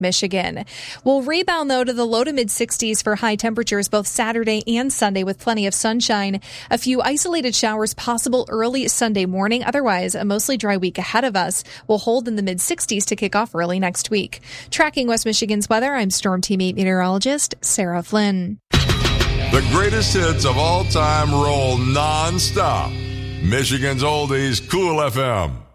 Michigan. We'll rebound, though, to the low to mid-60s for high temperatures both Saturday and Sunday with plenty of sunshine. A few isolated showers possible early Sunday morning. Otherwise, a mostly dry week ahead of us will hold in the mid-60s to kick off early next week. Tracking West Michigan's weather, I'm Storm Team 8 meteorologist Sarah Flynn. The greatest hits of all time roll non-stop. Michigan's Oldies, Cool FM.